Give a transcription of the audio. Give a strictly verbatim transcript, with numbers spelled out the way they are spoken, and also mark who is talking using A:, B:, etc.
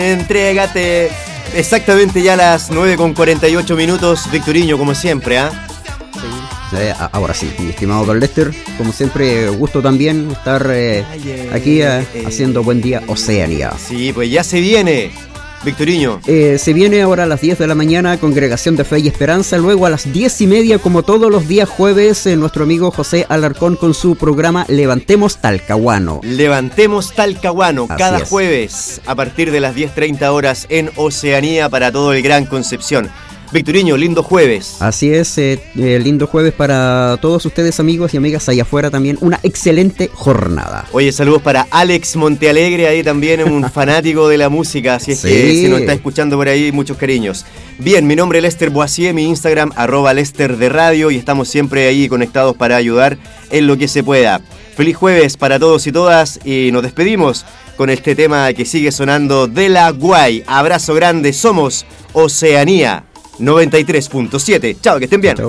A: Entrégate. Exactamente ya a las nueve con cuarenta y ocho minutos. Victoriño, como siempre, ¿ah? ¿eh?
B: Sí. Eh, ahora sí, mi estimado Don Lester, como siempre, gusto también estar eh, aquí eh, haciendo Buen Día Oceanía.
A: Sí, pues ya se viene, Victoriño.
B: Eh, se viene ahora a las diez de la mañana, Congregación de Fe y Esperanza. Luego a las diez y media, como todos los días jueves, eh, nuestro amigo José Alarcón con su programa Levantemos Talcahuano.
A: Levantemos Talcahuano,
B: Así
A: cada
B: es.
A: jueves a partir de las diez treinta horas en Oceanía para todo el Gran Concepción. Victoriño, lindo jueves.
B: Así es, eh, eh, lindo jueves para todos ustedes, amigos y amigas allá afuera también. Una excelente jornada.
A: Oye, saludos para Alex Montealegre, ahí también un fanático de la música, así es
B: Sí.
A: que si nos está escuchando por ahí, muchos cariños. Bien, mi nombre es Lester Boisier, mi Instagram, arroba Lester de Radio, y estamos siempre ahí conectados para ayudar en lo que se pueda. Feliz jueves para todos y todas, y nos despedimos con este tema que sigue sonando de la Guay. Abrazo grande, somos Oceanía noventa y tres punto siete. Chao, que estén bien.
B: Chao.